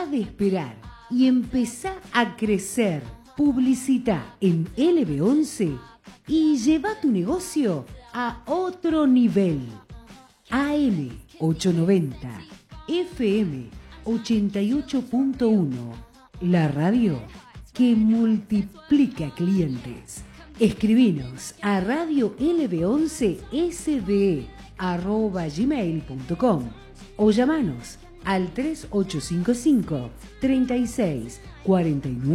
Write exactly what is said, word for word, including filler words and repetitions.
Deja de esperar y empezá a crecer. Publicita en L B once y lleva tu negocio a otro nivel. A M ochocientos noventa, F M ochenta y ocho punto uno. La radio que multiplica clientes. Escribinos a radio l b once s d e arroba gmail punto com o llamanos al tres ocho cinco cinco, treinta y seis, cuarenta y nueve